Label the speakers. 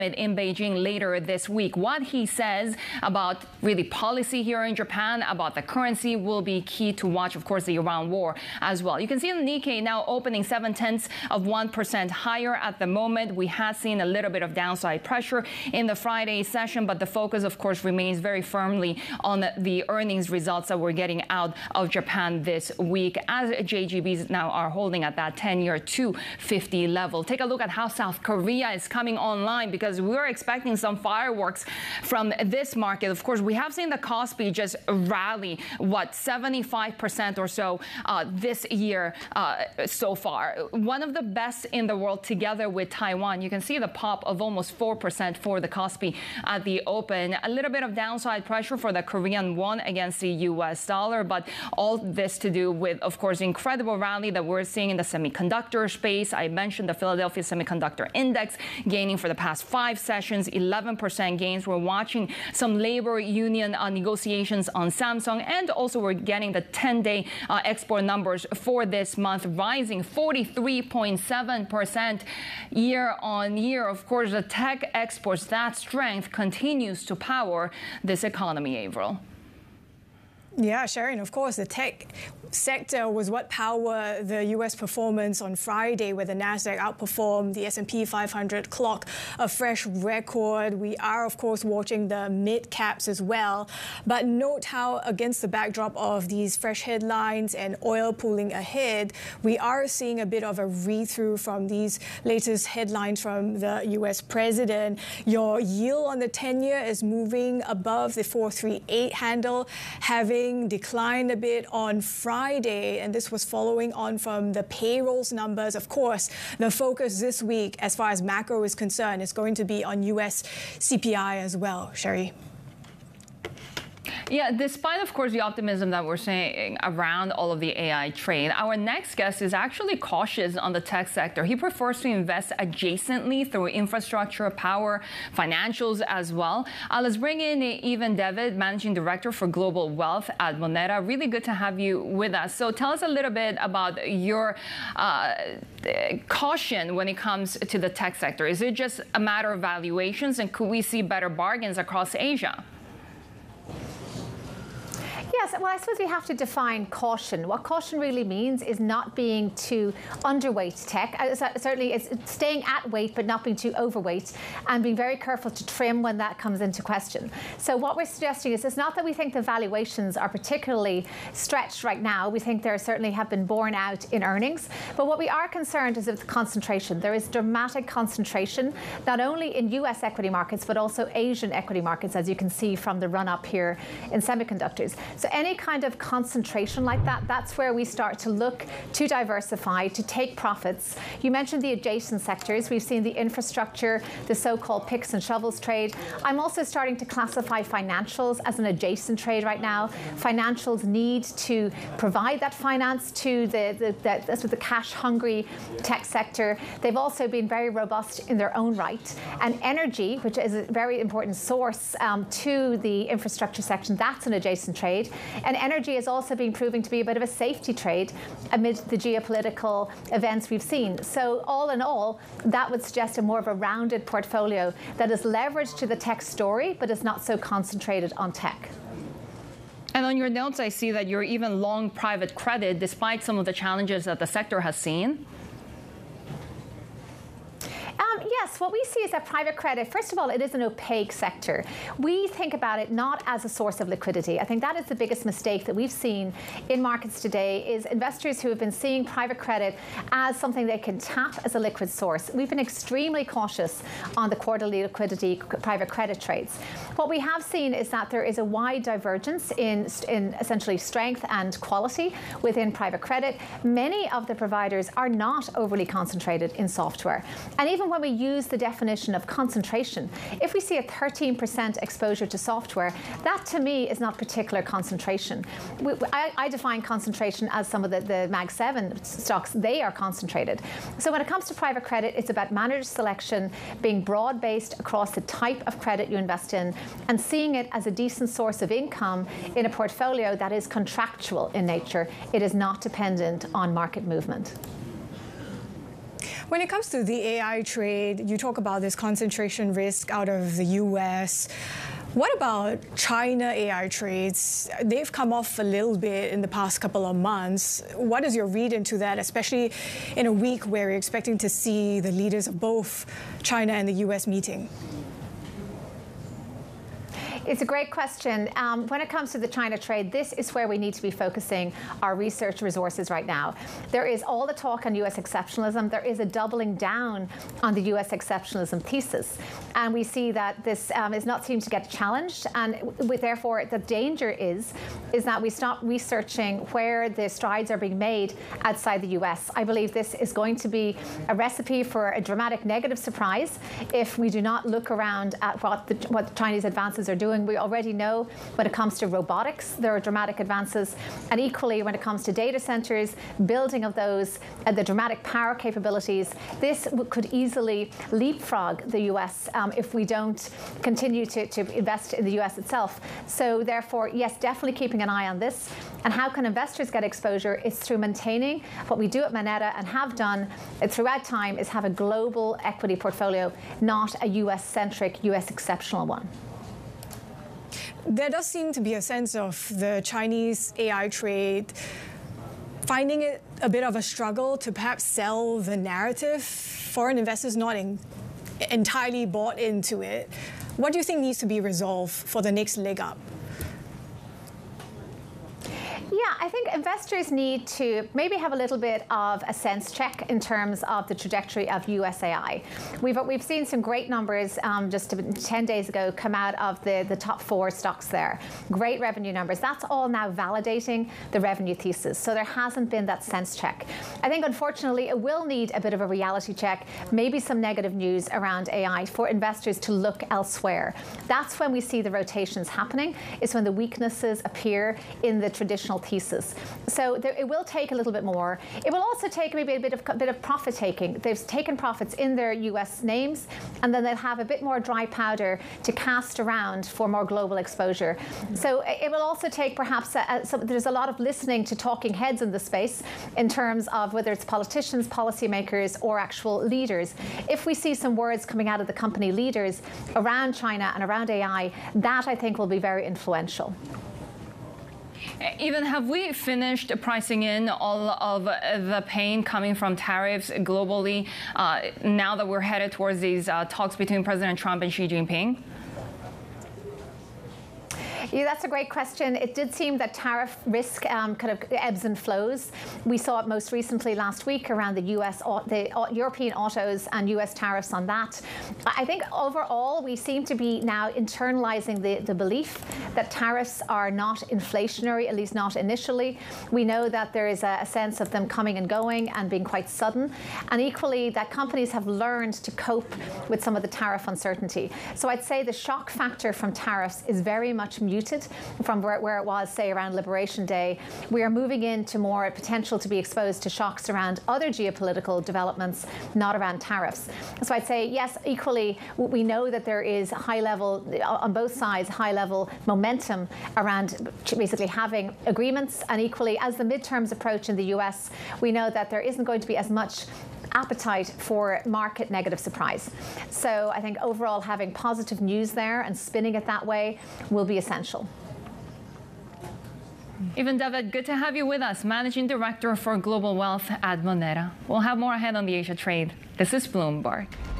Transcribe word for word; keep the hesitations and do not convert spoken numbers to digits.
Speaker 1: in Beijing later this week. What he says about really policy here in Japan, about the currency, will be key to watch. Of course, the Iran war as well. You can see the Nikkei now opening seven tenths of one percent higher at the moment. We have seen a little bit of downside pressure in the Friday session, but the focus, of course, remains very firmly on the earnings results that we're getting out of Japan this week, as J G Bs now are holding at that ten-year two fifty level. Take a look at how South Korea is coming online, because we were expecting some fireworks from this market. Of course, we have seen the Kospi just rally, what, seventy-five percent or so uh, this year uh, so far. One of the best in the world, together with Taiwan. You can see the pop of almost four percent for the Kospi at the open. A little bit of downside pressure for the Korean won against the U S dollar, but all this to do with, of course, the incredible rally that we're seeing in the semiconductor space. I mentioned the Philadelphia Semiconductor Index gaining for the past five sessions, eleven percent gains. We're watching some labor union uh, negotiations on Samsung, and also we're getting the ten-day uh, export numbers for this month, rising forty-three point seven percent year on year. Of course, the tech exports, that strength continues to power this economy, Avril.
Speaker 2: Yeah, Sharon, of course, the tech sector was what powered the U S performance on Friday, where the Nasdaq outperformed the S and P five hundred, clock a fresh record. We are, of course, watching the mid caps as well. But note how, against the backdrop of these fresh headlines and oil pulling ahead, we are seeing a bit of a read-through from these latest headlines from the U S president. Your yield on the ten-year is moving above the four three eight handle, having declined a bit on Friday. Friday, and this was following on from the payrolls numbers. Of course, the focus this week, as far as macro is concerned, is going to be on U S C P I as well. Sherry.
Speaker 1: Yeah, despite, of course, the optimism that we're seeing around all of the A I trade, our next guest is actually cautious on the tech sector. He prefers to invest adjacently through infrastructure, power, financials as well. Uh, let's bring in Evan David, Managing Director for Global Wealth at Moneta. Really good to have you with us. So tell us a little bit about your uh, caution when it comes to the tech sector. Is it just a matter of valuations, and could we see better bargains across Asia?
Speaker 3: Yes, well, I suppose we have to define caution. What caution really means is not being too underweight tech. Uh, certainly, it's staying at weight, but not being too overweight, and being very careful to trim when that comes into question. So what we're suggesting is it's not that we think the valuations are particularly stretched right now. We think they certainly have been borne out in earnings. But what we are concerned is with concentration. There is dramatic concentration, not only in U S equity markets, but also Asian equity markets, as you can see from the run-up here in semiconductors. So any kind of concentration like that, that's where we start to look to diversify, to take profits. You mentioned the adjacent sectors. We've seen the infrastructure, the so-called picks and shovels trade. I'm also starting to classify financials as an adjacent trade right now. Financials need to provide that finance to the, the, the, that's the cash-hungry tech sector. They've also been very robust in their own right. And energy, which is a very important source um, to the infrastructure section, that's an adjacent trade. And energy is also being proven to be a bit of a safety trade amid the geopolitical events we've seen. So all in all, that would suggest a more of a rounded portfolio that is leveraged to the tech story, but is not so concentrated on tech.
Speaker 1: And on your notes, I see that you're even long private credit, despite some of the challenges that the sector has seen.
Speaker 3: Um, yes, what we see is that private credit, first of all, it is an opaque sector. We think about it not as a source of liquidity. I think that is the biggest mistake that we've seen in markets today, is investors who have been seeing private credit as something they can tap as a liquid source. We've been extremely cautious on the quarterly liquidity private credit trades. What we have seen is that there is a wide divergence in, in essentially strength and quality within private credit. Many of the providers are not overly concentrated in software. And even when we use the definition of concentration, if we see a thirteen percent exposure to software, that to me is not particular concentration. We, I, I define concentration as some of the, the Mag seven stocks. They are concentrated. So when it comes to private credit, it's about managed selection, being broad-based across the type of credit you invest in, and seeing it as a decent source of income in a portfolio that is contractual in nature. It is not dependent on market movement.
Speaker 2: When it comes to the A I trade, you talk about this concentration risk out of the U S. What about China A I trades? They've come off a little bit in the past couple of months. What is your read into that, especially in a week where you're expecting to see the leaders of both China and the U S meeting?
Speaker 3: It's a great question. Um, when it comes to the China trade, this is where we need to be focusing our research resources right now. There is all the talk on U S exceptionalism. There is a doubling down on the U S exceptionalism thesis. And we see that this um, is not seeming to get challenged. And with, therefore, the danger is, is that we stop researching where the strides are being made outside the U S. I believe this is going to be a recipe for a dramatic negative surprise if we do not look around at what the, what the Chinese advances are doing. We already know when it comes to robotics, there are dramatic advances. And equally, when it comes to data centers, building of those, and the dramatic power capabilities, this could easily leapfrog the U S um, if we don't continue to, to invest in the U S itself. So therefore, yes, definitely keeping an eye on this. And how can investors get exposure? It's through maintaining what we do at Moneta and have done throughout time is have a global equity portfolio, not a U S-centric, U S exceptional one.
Speaker 2: There does seem to be a sense of the Chinese A I trade finding it a bit of a struggle to perhaps sell the narrative. Foreign investors not in, entirely bought into it. What do you think needs to be resolved for the next leg up?
Speaker 3: Yeah, I think investors need to maybe have a little bit of a sense check in terms of the trajectory of U S A I. We've, we've seen some great numbers um, just ten days ago come out of the, the top four stocks there. Great revenue numbers. That's all now validating the revenue thesis. So there hasn't been that sense check. I think, unfortunately, it will need a bit of a reality check, maybe some negative news around A I for investors to look elsewhere. That's when we see the rotations happening, is when the weaknesses appear in the traditional thesis. So there, it will take a little bit more. It will also take maybe a bit of, a bit of profit taking. They've taken profits in their U S names, and then they'll have a bit more dry powder to cast around for more global exposure. So it will also take perhaps, a, a, so there's a lot of listening to talking heads in the space in terms of whether it's politicians, policymakers, or actual leaders. If we see some words coming out of the company leaders around China and around A I, that I think will be very influential.
Speaker 1: Even have we finished pricing in all of the pain coming from tariffs globally uh, now that we're headed towards these uh, talks between President Trump and Xi Jinping?
Speaker 3: Yeah, that's a great question. It did seem that tariff risk um, kind of ebbs and flows. We saw it most recently last week around the U S, the European autos and U S tariffs on that. I think overall we seem to be now internalizing the, the belief that tariffs are not inflationary, at least not initially. We know that there is a, a sense of them coming and going and being quite sudden. And equally that companies have learned to cope with some of the tariff uncertainty. So I'd say the shock factor from tariffs is very much muted from where, where it was, say, around Liberation Day. We are moving into more potential to be exposed to shocks around other geopolitical developments, not around tariffs. So I'd say, yes, equally, we know that there is high level, on both sides, high level momentum around basically having agreements. And equally, as the midterms approach in the U S, we know that there isn't going to be as much appetite for market negative surprise. So I think overall having positive news there and spinning it that way will be essential.
Speaker 1: Evan David, good to have you with us, Managing Director for Global Wealth at Moneta. We'll have more ahead on the Asia trade. This is Bloomberg.